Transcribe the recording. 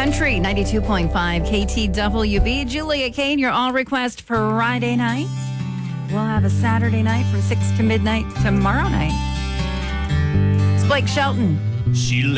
Country 92.5 KTWB. Julia Kane, your all request for Friday night. We'll have a Saturday night from 6 to midnight tomorrow night. It's Blake Shelton. She